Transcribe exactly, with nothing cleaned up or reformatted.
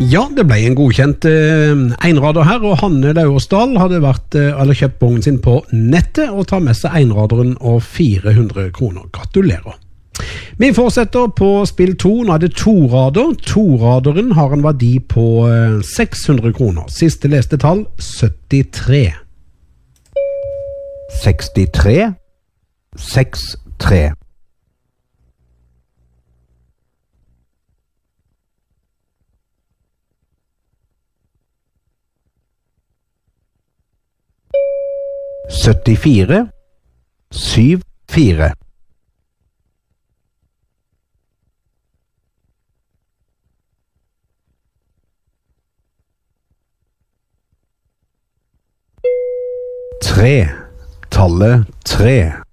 Ja, det ble en godkjent eh, einrader her, og Hanne Lauersdal hadde vært, eh, eller kjøpt vognen sin på nettet og tar med seg einraderen og fire hundre kroner. Gratulerer. Vi fortsetter på spill to. Nå er det to rader. To-raderen har en verdi på eh, seks hundre kroner. Siste leste tall, syttitre. sekstitre, seks tre. syttifire, syv fire. Tre, tallet tre.